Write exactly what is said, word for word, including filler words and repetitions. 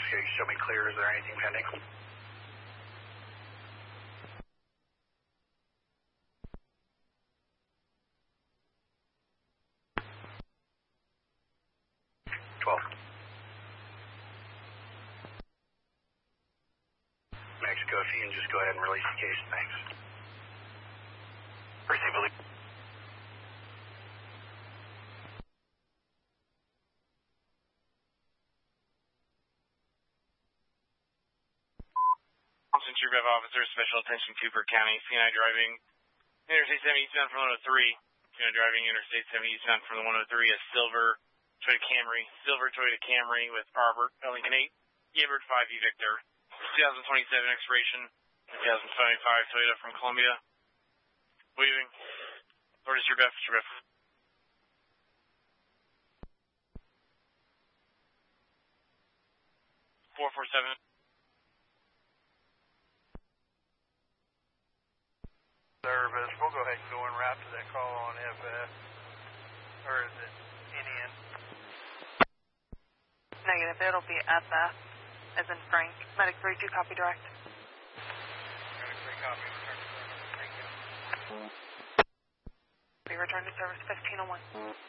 Okay, show me clear. Is there anything pending? twelve. Mexico, if you can just go ahead and release the case, thanks. Receive a lead. Century Rev Officer, Special Attention, Cooper County, C nine driving Interstate seventy eastbound from one oh three. C nine driving Interstate seventy eastbound from the one oh three, a silver Toyota Camry, silver Toyota Camry with Robert Lincoln eight, Yabird five E Victor, twenty twenty-seven expiration, twenty twenty-five Toyota from Columbia. Waving. Lord is your best, your best. four four seven. Service, we'll go ahead and go en route to that call on F F, or is it N N? Negative, it'll be F F, as in Frank. Medic three two, copy direct. Medic three, copy, return to service, thank you. Be returned to service fifteen oh one.